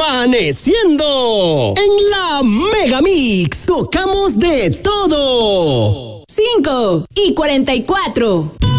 Amaneciendo en la Mega Mix. Tocamos de todo. 5:44.